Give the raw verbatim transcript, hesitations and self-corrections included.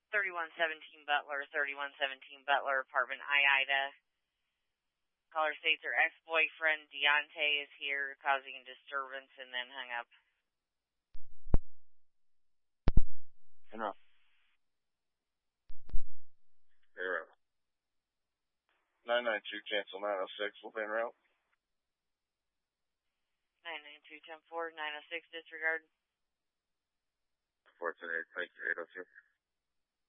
thirty-one seventeen Butler, thirty-one seventeen Butler, apartment I, Ida. Caller states her ex-boyfriend, Deontay, is here, causing a disturbance, and then hung up. Enough. Zero. nine nine two, cancel nine oh six, will be en route. nine nine two, ten four, nine oh six, disregard. four ten eight, thank you, eight oh two.